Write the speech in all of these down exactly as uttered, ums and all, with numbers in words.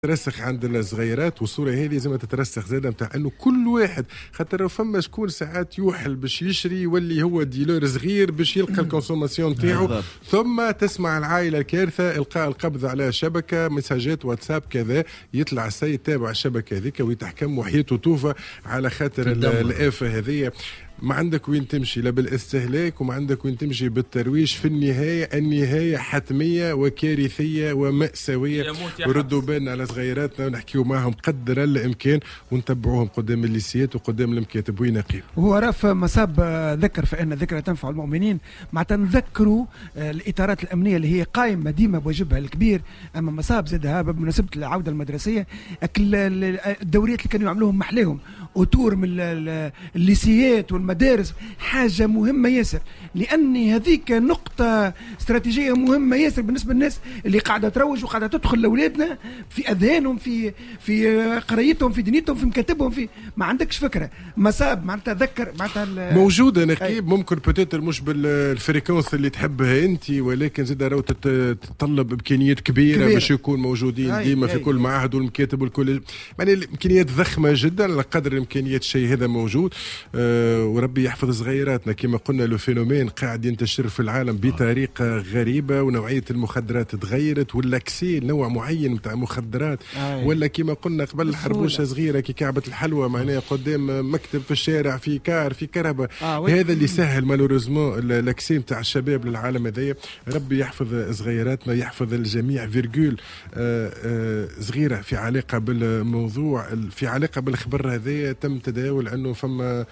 ترسخ عند الصغيرات، والصوره هذه زي ما تترسخ زاده نتاع انه كل واحد خاطر فما شكون ساعات يوحل باش يشري واللي هو ديلور صغير باش يلقى الكونسوماسيون نتاعو، ثم تسمع العائله الكارثه القاء القبض على شبكه مساجات واتساب كذا، يطلع السيد تابع الشبكه هذيك ويتحكم وحياته توفى على خاطر الافه هذه. ما عندك وين تمشي لا بالاستهلاك وما عندك وين تمشي بالترويج. في النهاية النهاية حتمية وكارثية ومأساوية. وردوا بالنا على صغيراتنا ونحكيوا معهم قدر الإمكان ونتبعوهم قدام الليسيات وقدام المكاتب وين نقيم. وهو رف مصاب ذكر فإن ذكرى تنفع المؤمنين، مع تنذكروا الإطارات الأمنية اللي هي قائمة ديما بواجبها الكبير. أما مصاب زادها بمناسبة العودة المدرسية الدوريات اللي كانوا يعملوهم محليهم أطور من الليسيات والمدارس حاجة مهمة ياسر، لأن هذيك نقطة استراتيجية مهمة ياسر بالنسبة للناس اللي قاعدة تروج وقاعدة تدخل لأولادنا في أذهانهم في في قريتهم في دنيتهم في مكاتبهم في ما عندكش فكرة. مصاب معناتها تذكر معناتها موجودة نقيب ممكن بتاتر مش بالفريكونس اللي تحبها أنت، ولكن زاد راهو تتطلب إمكانيات كبيرة, كبيرة. باش يكون موجودين ديما في كل معهد والمكاتب والكل، يعني الإمكانيات ضخمة جدا على قدر إمكانيات الشيء هذا موجود. أه وربي يحفظ صغيراتنا. كما قلنا لو فينومين قاعد ينتشر في العالم بطريقة غريبة، ونوعية المخدرات تغيرت، ولا كسيل نوع معين متاع مخدرات، ولا كما قلنا قبل حربوشة صغيرة كي كعبة الحلوى معناها قدام مكتب في الشارع في كار في كهرباء. آه هذا اللي سهل مالوريزمون اللاكسي متاع الشباب للعالم هذايا. ربي يحفظ صغيراتنا يحفظ الجميع. فيرجول آه آه صغيرة في علاقة بالموضوع في علاقة بالخبر هذايا تم تداول أنه فما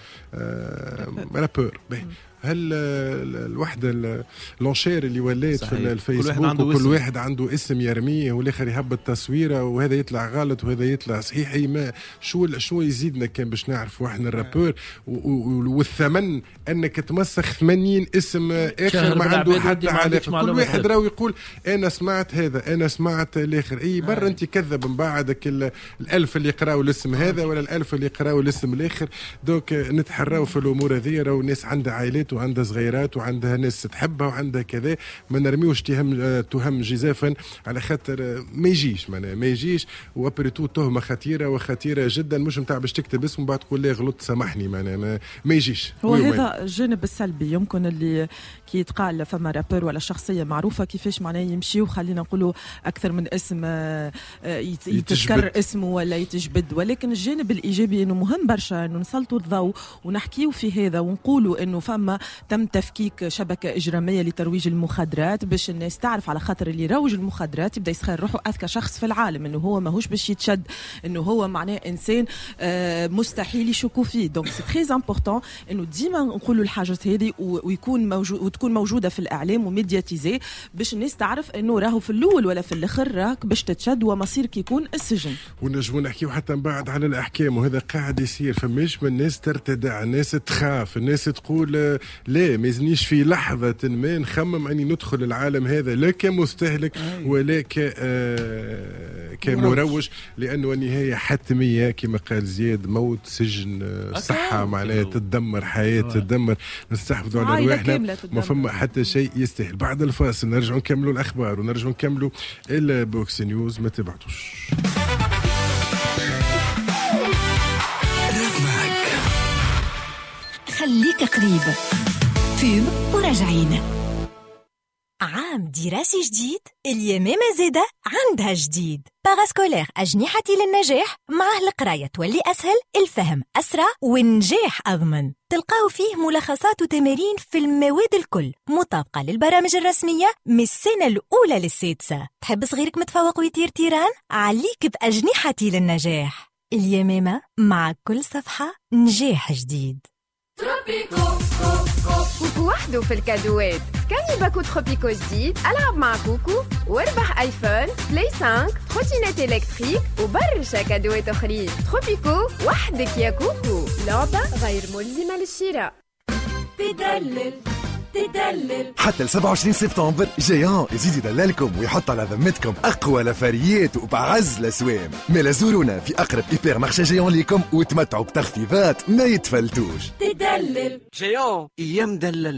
رابور. هل الوحدة الانشير اللي ولات في الفيسبوك وكل واحد عنده اسم يرميه والاخر يهبط تصويره وهذا يطلع غلط وهذا يطلع صحيح، اي ما شو شو يزيدنا كان باش نعرف واحنا الرابور والثمن انك تمسخ ثمانين اسم اخر ما عنده حد علاقه. كل واحد راهو يقول انا سمعت هذا انا سمعت الاخر، اي برا انت كذب من بعدك الالف اللي يقراوا الاسم هذا ولا الالف اللي يقراوا الاسم الاخر. دوك نتحراو في الامور هذه. راهو الناس عندها عائلات وعندها صغيرات وعندها ناس تحبها وعندها كذا، ما نرميوش تهم تهم جزافا على خاطر ما يجيش معناها ما يجيش. وابريتو تهمه خطيره وخطيره جدا، مش نتاع باش تكتب اسم وبعد تقول لي غلطت سامحني معناها ما, ما يجيش. هو هذا الجانب السلبي يمكن اللي كي يتقال فما رابر ولا شخصيه معروفه كيفاش معناها يمشي وخلينا نقولوا اكثر من اسم يتذكر اسمه ولا يتجبد. ولكن الجانب الايجابي انه مهم برشا انه نسلطوا الضوء ونحكيوا في هذا ونقولوا انه فما تم تفكيك شبكة إجرامية لترويج المخدرات باش الناس تعرف على خاطر اللي يروج المخدرات يبدأ يسخر روحه أذكى شخص في العالم، إنه هو ماهوش باش يتشد، إنه هو معناه إنسان آه مستحيل يشكوا فيه. دونك سي تري امبورطون إنه ديما نقولوا الحاجات هذه ويكون موجود وتكون موجودة في الإعلام وميدياتيزي باش الناس تعرف إنه راهو في الأول ولا في الآخر راك باش تتشد ومصيرك يكون السجن. ونجمو نحكيو حتى من بعد على الأحكام، وهذا قاعد يصير. فماش من الناس ترتدع، الناس تخاف، الناس تقول لا ما يزنيش في لحظة ما نخمم أني ندخل العالم هذا لا كمستهلك ولا آه كمروج، لأنه النهاية حتمية كما قال زياد، موت سجن صحة معناها تدمر حياة تدمر. نستحفظوا على رواحنا ما فما حتى شيء يستاهل. بعد الفاصل نرجع نكملوا الأخبار ونرجع نكملوا البوكس نيوز. ما تبعتوش خليك قريب فيلم وراجعين. عام دراسي جديد، اليمامة زادة عندها جديد. باراسكولير أجنحتي للنجاح، معه القراية تولي أسهل، الفهم أسرع والنجاح أضمن. تلقاو فيه ملخصات وتمارين في المواد الكل مطابقة للبرامج الرسمية من السنة الأولى للسادسة. تحب صغيرك متفوق ويطير تيران؟ عليك بأجنحتي للنجاح. اليمامة مع كل صفحة نجاح جديد. تروبيكو كوكو وحده في الكادوات. سكاني باكو تروبيكو جديد، ألعب مع كوكو واربح ايفون بلاي خمسة تروتينات الكتريك وبرشا كادوات اخرين. تروبيكو وحدك يا كوكو، لعبة غير ملزمة للشراء. تدلل تدلل حتى ل سبعة وعشرين سبتمبر جيان يزيد يدللكم ويحط على ذمتكم أقوى لفاريات وبعز الأسوام. ملا زورونا في أقرب إيبر مارشي جيان ليكم وتمتعوا بتخفيضات ما يتفلتوش. تدلل جيان أيام دلل.